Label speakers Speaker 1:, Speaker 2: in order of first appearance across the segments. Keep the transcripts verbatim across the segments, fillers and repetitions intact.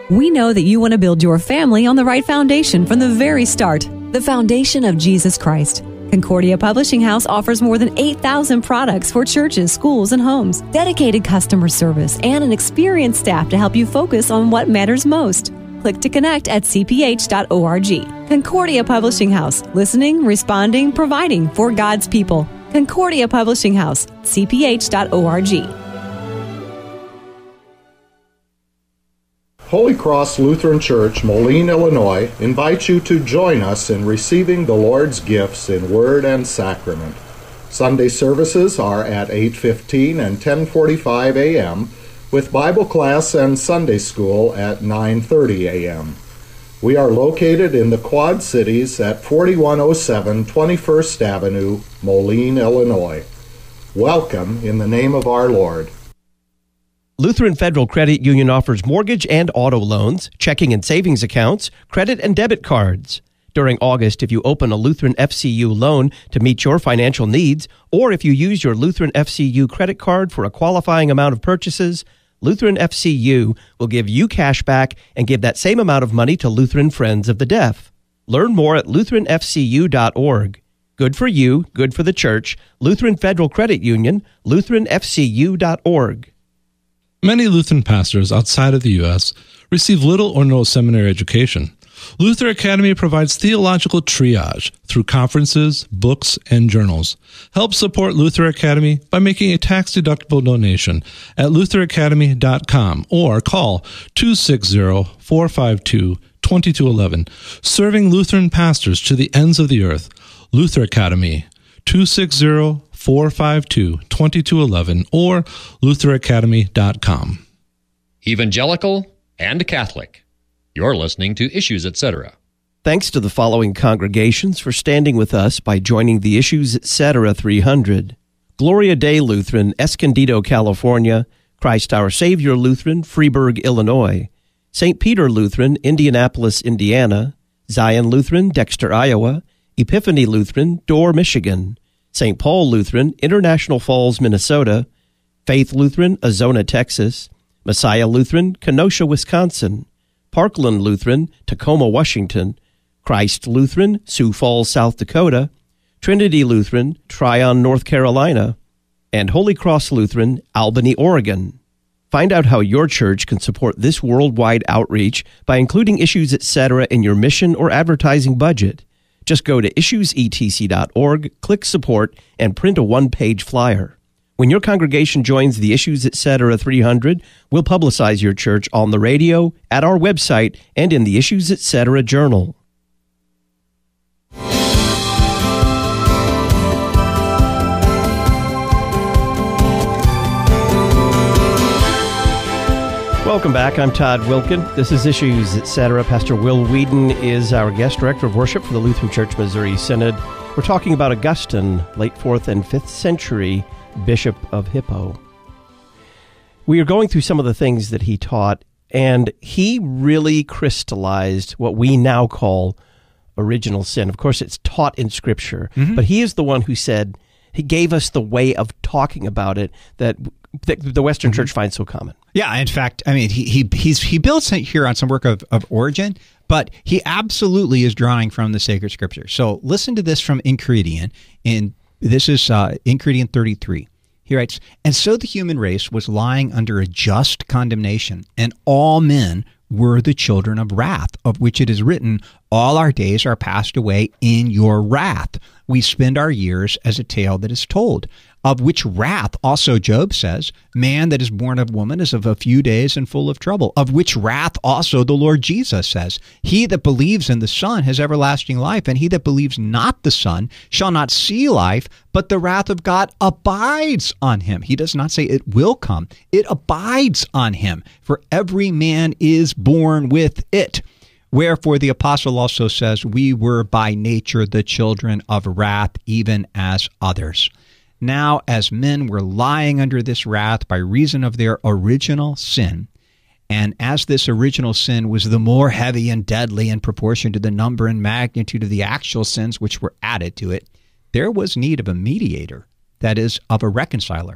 Speaker 1: We know that you want to build your family on the right foundation from the very start, the foundation of Jesus Christ. Concordia Publishing House offers more than eight thousand products for churches, schools, and homes, dedicated customer service, and an experienced staff to help you focus on what matters most. Click to connect at c p h dot org. Concordia Publishing House, listening, responding, providing for God's people. Concordia Publishing House, c p h dot org.
Speaker 2: Holy Cross Lutheran Church, Moline, Illinois, invites you to join us in receiving the Lord's gifts in word and sacrament. Sunday services are at eight fifteen and ten forty-five a.m., with Bible class and Sunday school at nine thirty a.m. We are located in the Quad Cities at forty-one oh seven twenty-first Avenue, Moline, Illinois. Welcome in the name of our Lord.
Speaker 3: Lutheran Federal Credit Union offers mortgage and auto loans, checking and savings accounts, credit and debit cards. During August, if you open a Lutheran F C U loan to meet your financial needs, or if you use your Lutheran F C U credit card for a qualifying amount of purchases, Lutheran F C U will give you cash back and give that same amount of money to Lutheran Friends of the Deaf. Learn more at lutheran f c u dot org. Good for you, good for the church. Lutheran Federal Credit Union, lutheran f c u dot org.
Speaker 4: Many Lutheran pastors outside of the U S receive little or no seminary education. Luther Academy provides theological triage through conferences, books, and journals. Help support Luther Academy by making a tax-deductible donation at luther academy dot com or call two six zero, four five two, two two one one. Serving Lutheran pastors to the ends of the earth. Luther Academy, two six zero, four five two, two two one one or luther academy dot com.
Speaker 5: Evangelical and Catholic. You're listening to Issues, et cetera.
Speaker 3: Thanks to the following congregations for standing with us by joining the Issues, et cetera three hundred. Gloria Dei Lutheran, Escondido, California. Christ Our Savior Lutheran, Freeburg, Illinois. Saint Peter Lutheran, Indianapolis, Indiana. Zion Lutheran, Dexter, Iowa. Epiphany Lutheran, Dorr, Michigan. Saint Paul Lutheran, International Falls, Minnesota. Faith Lutheran, Azona, Texas. Messiah Lutheran, Kenosha, Wisconsin. Parkland Lutheran, Tacoma, Washington. Christ Lutheran, Sioux Falls, South Dakota. Trinity Lutheran, Tryon, North Carolina. And Holy Cross Lutheran, Albany, Oregon. Find out how your church can support this worldwide outreach by including Issues, et cetera in your mission or advertising budget. Just go to issues e t c dot org, click Support, and print a one-page flyer. When your congregation joins the Issues, et cetera three hundred, we'll publicize your church on the radio, at our website, and in the Issues, et cetera journal. Welcome back. I'm Todd Wilkin. This is Issues, et cetera. Pastor Will Whedon is our guest director of worship for the Lutheran Church Missouri Synod. We're talking about Augustine, late fourth and fifth century Bishop of Hippo. We are going through some of the things that he taught, and he really crystallized what we now call original sin. Of course, it's taught in Scripture, mm-hmm. but he is the one who said, he gave us the way of talking about it that the Western mm-hmm. Church finds so common.
Speaker 6: Yeah, in fact, I mean, he he he's he builds here on some work of, of Origen, but he absolutely is drawing from the sacred Scripture. So listen to this from Enchiridion, in this is uh, Enchiridion thirty-three. He writes, "And so the human race was lying under a just condemnation, and all men were the children of wrath, of which it is written, all our days are passed away in your wrath. We spend our years as a tale that is told. Of which wrath also Job says, man that is born of woman is of a few days and full of trouble. Of which wrath also the Lord Jesus says, he that believes in the Son has everlasting life, and he that believes not the Son shall not see life, but the wrath of God abides on him." He does not say it will come. It abides on him, for every man is born with it. Wherefore the apostle also says, we were by nature the children of wrath, even as others. Now, as men were lying under this wrath by reason of their original sin, and as this original sin was the more heavy and deadly in proportion to the number and magnitude of the actual sins which were added to it, there was need of a mediator, that is, of a reconciler,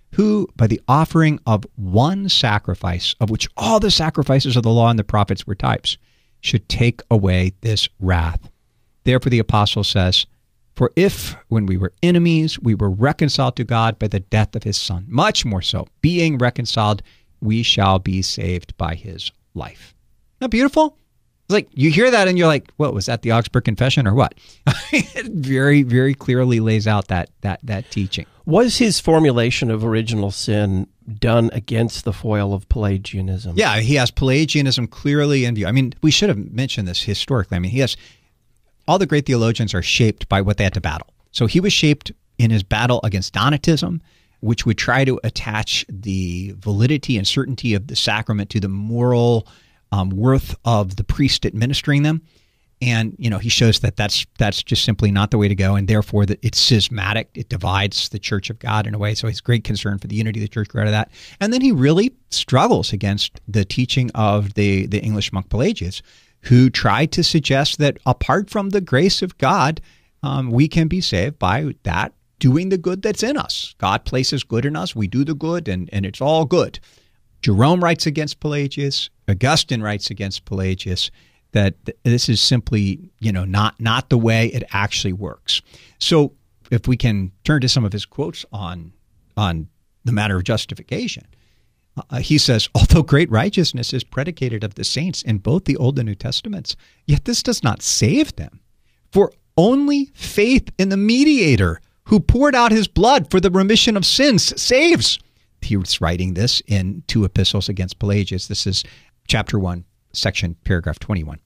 Speaker 6: who, by the offering of one sacrifice, of which all the sacrifices of the law and the prophets were types, should take away this wrath. Therefore the apostle says, for if, when we were enemies, we were reconciled to God by the death of his Son, much more so, being reconciled, we shall be saved by his life. Isn't that beautiful? It's like you hear that and you're like, what, was that the Augsburg Confession or what? It very, very clearly lays out that that that teaching.
Speaker 3: Was his formulation of original sin done against the foil of Pelagianism?
Speaker 6: Yeah, he has Pelagianism clearly in view. I mean, we should have mentioned this historically. I mean, he has all the great theologians are shaped by what they had to battle. So he was shaped in his battle against Donatism, which would try to attach the validity and certainty of the sacrament to the moral um, worth of the priest administering them. And, you know, he shows that that's that's just simply not the way to go, and therefore that it's schismatic. It divides the Church of God in a way. So he's great concern for the unity of the Church out of that. And then he really struggles against the teaching of the, the English monk Pelagius, who tried to suggest that apart from the grace of God, um, we can be saved by that doing the good that's in us. God places good in us. We do the good, and, and it's all good. Jerome writes against Pelagius. Augustine writes against Pelagius. That this is simply, you know, not not the way it actually works. So if we can turn to some of his quotes on on the matter of justification, uh, he says, although great righteousness is predicated of the saints in both the Old and New Testaments, yet this does not save them. For only faith in the mediator who poured out his blood for the remission of sins saves. He was writing this in two epistles against Pelagius. This is chapter one, section, paragraph twenty-one.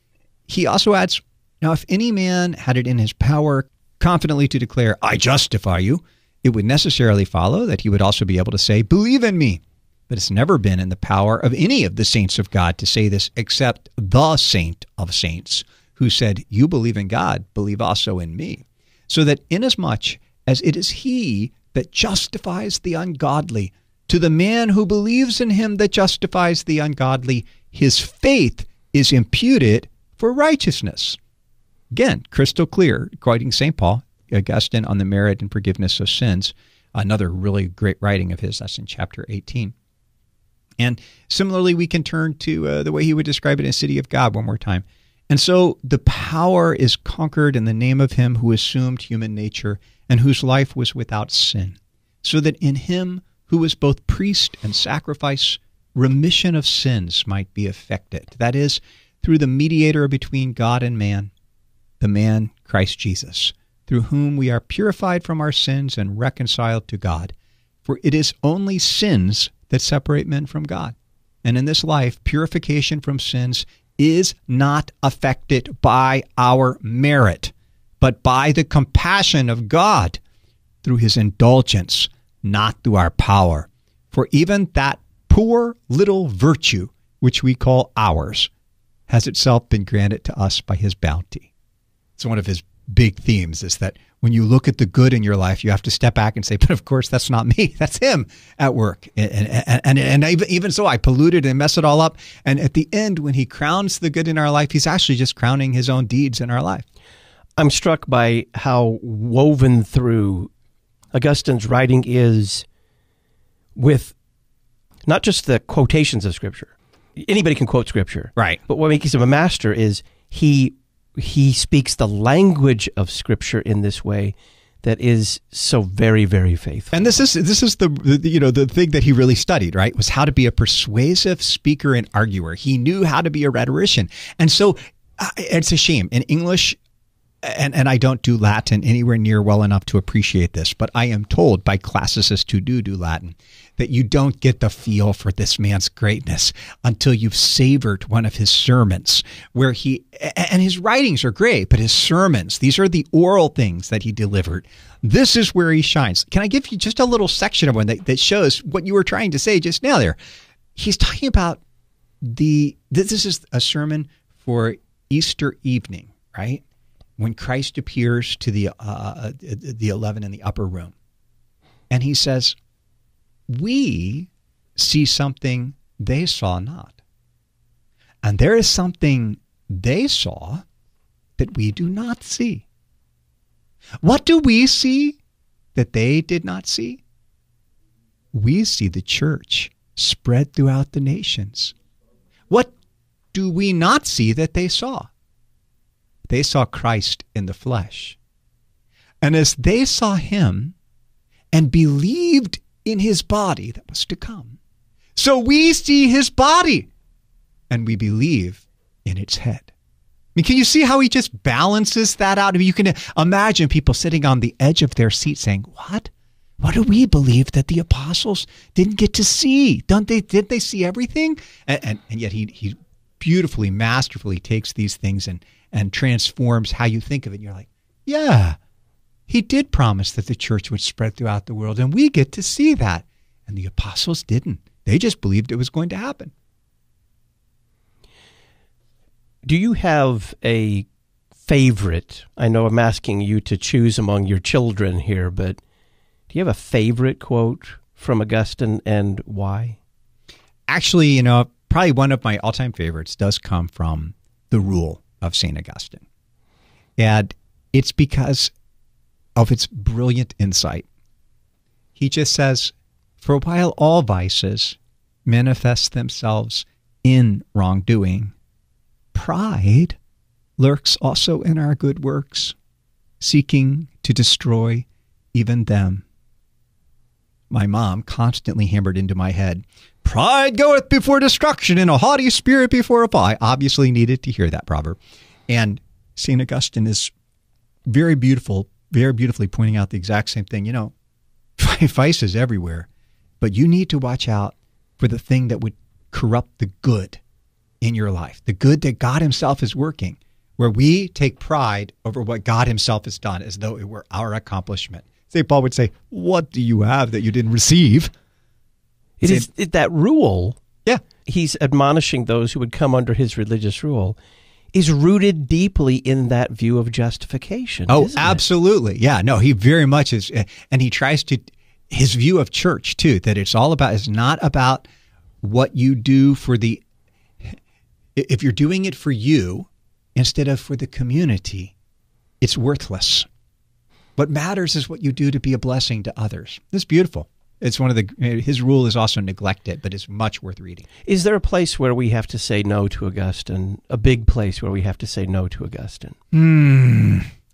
Speaker 6: He also adds, now if any man had it in his power confidently to declare, I justify you, it would necessarily follow that he would also be able to say, believe in me. But it's never been in the power of any of the saints of God to say this except the saint of saints, who said, you believe in God, believe also in me. So that inasmuch as it is he that justifies the ungodly, to the man who believes in him that justifies the ungodly, his faith is imputed for righteousness. Again, crystal clear, quoting Saint Paul, Augustine on the merit and forgiveness of sins, another really great writing of his, that's in chapter eighteen. And similarly, we can turn to uh, the way he would describe it in City of God one more time. And so the power is conquered in the name of him who assumed human nature and whose life was without sin, so that in him who was both priest and sacrifice, remission of sins might be effected. That is, through the mediator between God and man, the man Christ Jesus, through whom we are purified from our sins and reconciled to God. For it is only sins that separate men from God. And in this life, purification from sins is not affected by our merit, but by the compassion of God through his indulgence, not through our power. For even that poor little virtue, which we call ours, has itself been granted to us by his bounty. So one of his big themes is that when you look at the good in your life, you have to step back and say, but of course, that's not me. That's him at work. And, and, and, and even, even so, I polluted and messed it all up. And at the end, when he crowns the good in our life, he's actually just crowning his own deeds in our life.
Speaker 3: I'm struck by how woven through Augustine's writing is with not just the quotations of Scripture. Anybody can quote Scripture.
Speaker 6: Right.
Speaker 3: But what makes him a master is he he speaks the language of Scripture in this way that is so very, very faithful.
Speaker 6: And this is this is the, the you know the thing that he really studied, right? Was how to be a persuasive speaker and arguer. He knew how to be a rhetorician. And so uh, it's a shame in English. And, and I don't do Latin anywhere near well enough to appreciate this, but I am told by classicists who do do Latin that you don't get the feel for this man's greatness until you've savored one of his sermons where he, and his writings are great, but his sermons, these are the oral things that he delivered. This is where he shines. Can I give you just a little section of one that, that shows what you were trying to say just now there? He's talking about the, this is a sermon for Easter evening, right? When Christ appears to the uh, the eleven in the upper room. And he says, we see something they saw not. And there is something they saw that we do not see. What do we see that they did not see? we see the church spread throughout the nations. What do we not see that they saw? They saw Christ in the flesh. And as they saw him and believed in his body that was to come, so we see his body and we believe in its head. I mean, can you see how he just balances that out? I mean, you can imagine people sitting on the edge of their seat saying, what? What do we believe that the apostles didn't get to see? Don't they? Did they see everything? And, and, and yet he, he beautifully, masterfully takes these things and, and transforms how you think of it. And you're like, yeah, he did promise that the church would spread throughout the world, and we get to see that. And the apostles didn't. They just believed it was going to happen.
Speaker 3: Do you have a favorite? I know I'm asking you to choose among your children here, but do you have a favorite quote from Augustine and why?
Speaker 6: Actually, you know, probably one of my all-time favorites does come from the Rule of Saint Augustine. And it's because of its brilliant insight. He just says, for while all vices manifest themselves in wrongdoing, pride lurks also in our good works, seeking to destroy even them. My mom constantly hammered into my head, pride goeth before destruction and a haughty spirit before a fall. I obviously needed to hear that proverb. And Saint Augustine is very beautiful, very beautifully pointing out the exact same thing. You know, vice is everywhere, but you need to watch out for the thing that would corrupt the good in your life, the good that God himself is working, where we take pride over what God himself has done as though it were our accomplishment. Saint Paul would say, what do you have that you didn't receive?
Speaker 3: It
Speaker 6: Saint,
Speaker 3: is it, that rule,
Speaker 6: yeah.
Speaker 3: he's admonishing those who would come under his religious rule, is rooted deeply in that view of justification.
Speaker 6: Oh,
Speaker 3: isn't
Speaker 6: absolutely.
Speaker 3: It?
Speaker 6: Yeah, no, he very much is. And he tries to, his view of church too, that it's all about, it's not about what you do for the, if you're doing it for you instead of for the community, it's worthless. What matters is what you do to be a blessing to others. It's beautiful. It's one of the, his rule is also neglected, but it's much worth reading.
Speaker 3: Is there a place where we have to say no to Augustine? A big place where we have to say no to Augustine?
Speaker 6: Hmm.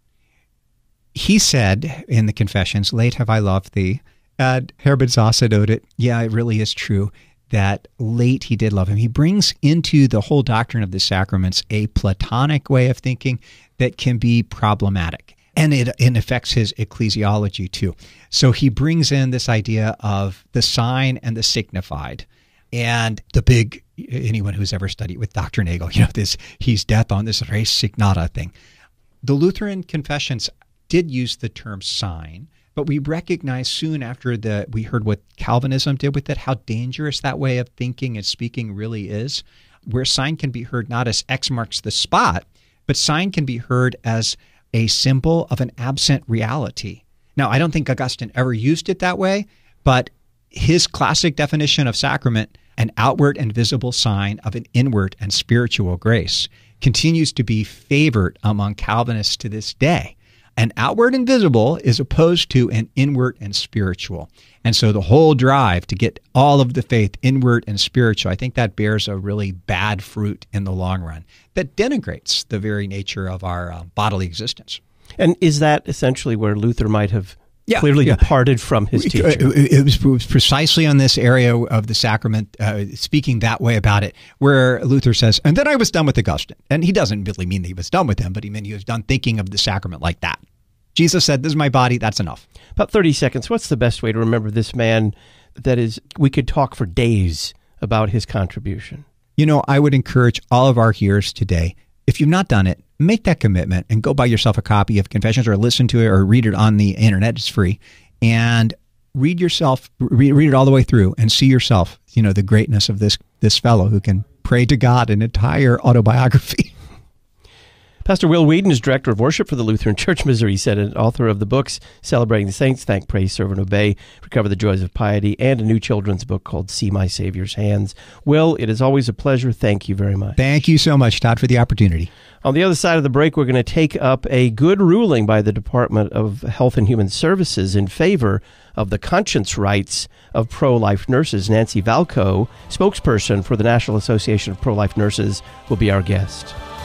Speaker 6: He said in the Confessions, late have I loved thee. And Herbert Zossa it. Yeah, it really is true that late he did love him. He brings into the whole doctrine of the sacraments a Platonic way of thinking that can be problematic. And it, it affects his ecclesiology too. So he brings in this idea of the sign and the signified. And the big, anyone who's ever studied with Doctor Nagel, you know, this, he's death on this res signata thing. The Lutheran confessions did use the term sign, but we recognized soon after the we heard what Calvinism did with it, how dangerous that way of thinking and speaking really is, where sign can be heard not as X marks the spot, but sign can be heard as a symbol of an absent reality. Now, I don't think Augustine ever used it that way, but his classic definition of sacrament, an outward and visible sign of an inward and spiritual grace, continues to be favored among Calvinists to this day. An outward and visible is opposed to an inward and spiritual. And so the whole drive to get all of the faith inward and spiritual, I think that bears a really bad fruit in the long run that denigrates the very nature of our uh, bodily existence.
Speaker 3: And is that essentially where Luther might have
Speaker 6: yeah,
Speaker 3: clearly
Speaker 6: yeah.
Speaker 3: departed from his teaching?
Speaker 6: It, it, was, it was precisely on this area of the sacrament, uh, speaking that way about it, where Luther says, and then I was done with Augustine. And he doesn't really mean that he was done with him, but he meant he was done thinking of the sacrament like that. Jesus said, this is my body, that's enough.
Speaker 3: About thirty seconds. What's the best way to remember this man that is, we could talk for days about his contribution?
Speaker 6: You know, I would encourage all of our hearers today, if you've not done it, make that commitment and go buy yourself a copy of Confessions or listen to it or read it on the internet. It's free. And read yourself, read, read it all the way through and see yourself, you know, the greatness of this, this fellow who can pray to God an entire autobiography.
Speaker 3: Pastor Will Whedon is Director of Worship for the Lutheran Church Missouri Synod, author of the books Celebrating the Saints, Thank, Praise, Serve, and Obey, Recover the Joys of Piety, and a new children's book called See My Savior's Hands. Will, it is always a pleasure. Thank you very much.
Speaker 6: Thank you so much, Todd, for the opportunity.
Speaker 3: On the other side of the break, we're going to take up a good ruling by the Department of Health and Human Services in favor of the conscience rights of pro-life nurses. Nancy Valco, spokesperson for the National Association of Pro-Life Nurses, will be our guest.